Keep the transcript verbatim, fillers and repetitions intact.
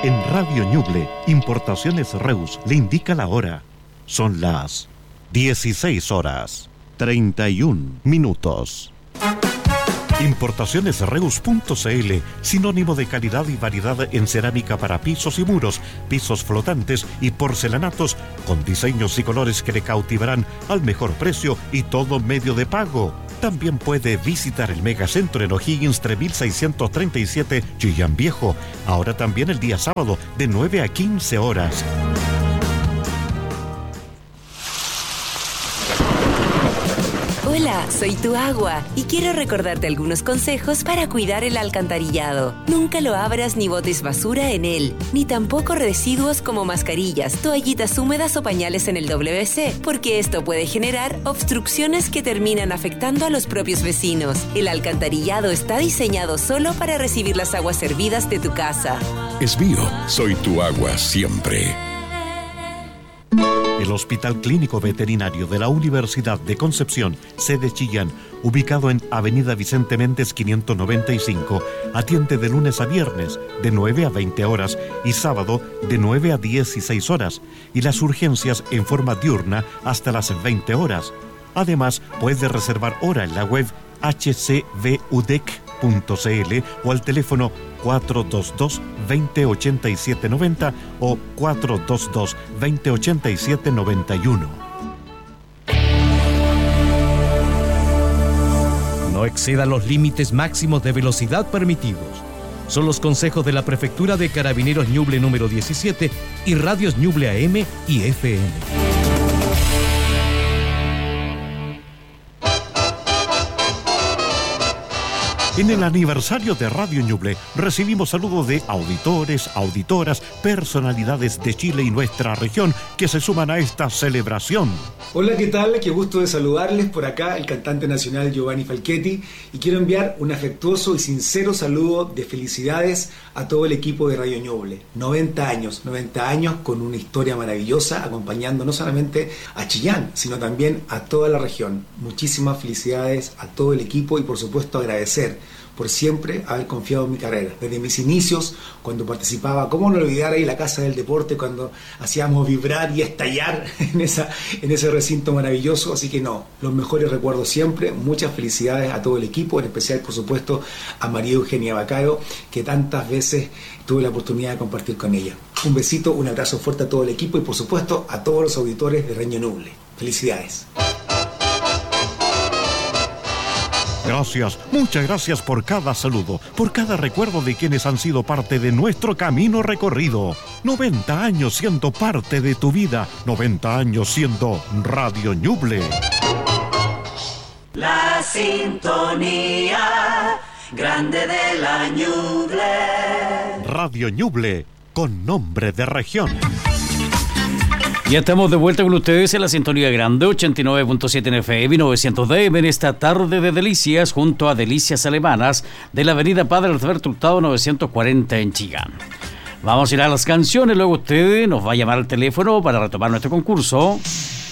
En Radio Ñuble, Importaciones Reus le indica la hora. Son las dieciséis horas, treinta y un minutos. Importaciones Reus punto c l, sinónimo de calidad y variedad en cerámica para pisos y muros, pisos flotantes y porcelanatos, con diseños y colores que le cautivarán al mejor precio y todo medio de pago. También puede visitar el Megacentro en O'Higgins tres mil seiscientos treinta y siete, Chillán Viejo. Ahora también el día sábado, de nueve a quince horas. Hola, soy tu agua y quiero recordarte algunos consejos para cuidar el alcantarillado. Nunca lo abras ni botes basura en él, ni tampoco residuos como mascarillas, toallitas húmedas o pañales en el W C, porque esto puede generar obstrucciones que terminan afectando a los propios vecinos. El alcantarillado está diseñado solo para recibir las aguas servidas de tu casa. Esbío, soy tu agua siempre. El Hospital Clínico Veterinario de la Universidad de Concepción, sede Chillán, ubicado en Avenida Vicente Méndez quinientos noventa y cinco, atiende de lunes a viernes de nueve a veinte horas y sábado de nueve a dieciséis horas, y las urgencias en forma diurna hasta las veinte horas. Además, puede reservar hora en la web h c v u d e c punto c l o al teléfono cuatro dos dos, veinte ochenta y siete noventa o cuatro dos dos, veinte ochenta y siete noventa y uno. No exceda los límites máximos de velocidad permitidos. Son los consejos de la Prefectura de Carabineros Ñuble número diecisiete y Radios Ñuble A M y F M. En el aniversario de Radio Ñuble recibimos saludos de auditores, auditoras, personalidades de Chile y nuestra región que se suman a esta celebración. Hola, ¿qué tal? Qué gusto de saludarles. Por acá el cantante nacional Giovanni Falchetti, y quiero enviar un afectuoso y sincero saludo de felicidades a todo el equipo de Radio Ñuble. noventa años, noventa años con una historia maravillosa, acompañando no solamente a Chillán, sino también a toda la región. Muchísimas felicidades a todo el equipo y por supuesto agradecer por siempre haber confiado en mi carrera. Desde mis inicios, cuando participaba, cómo no olvidar ahí la Casa del Deporte, cuando hacíamos vibrar y estallar en, esa, en ese recinto maravilloso. Así que no, los mejores recuerdos siempre. Muchas felicidades a todo el equipo, en especial, por supuesto, a María Eugenia Bacaro, que tantas veces tuve la oportunidad de compartir con ella. Un besito, un abrazo fuerte a todo el equipo y, por supuesto, a todos los auditores de Radio Ñuble. Felicidades. Gracias, muchas gracias por cada saludo, por cada recuerdo de quienes han sido parte de nuestro camino recorrido. noventa años siendo parte de tu vida, noventa años siendo Radio Ñuble. La sintonía grande de la Ñuble. Radio Ñuble, con nombre de región. Ya estamos de vuelta con ustedes en la sintonía grande, ochenta y nueve punto siete en F M y novecientos D M en esta tarde de delicias junto a Delicias Alemanas de la avenida Padre Alberto Hurtado novecientos cuarenta en Chillán. Vamos a ir a las canciones, luego usted nos va a llamar al teléfono para retomar nuestro concurso.